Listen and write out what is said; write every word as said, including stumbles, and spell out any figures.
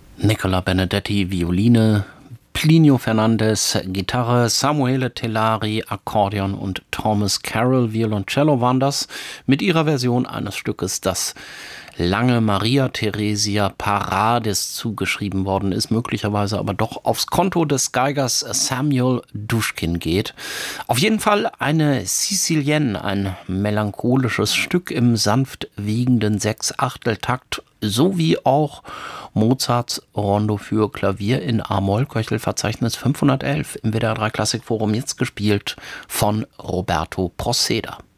Nicola Benedetti, Violine, Plinio Fernandes, Gitarre, Samuele Tellari, Akkordeon und Thomas Carroll, Violoncello waren das, mit ihrer Version eines Stückes, das lange Maria Theresia Parades zugeschrieben worden ist, möglicherweise aber doch aufs Konto des Geigers Samuel Duschkin geht. Auf jeden Fall eine Sicilienne, ein melancholisches Stück im sanft wiegenden Sechsachteltakt, sowie auch Mozarts Rondo für Klavier in A-Moll, Köchelverzeichnis fünfhundertelf im W D R drei Klassikforum, jetzt gespielt von Roberto Proceda.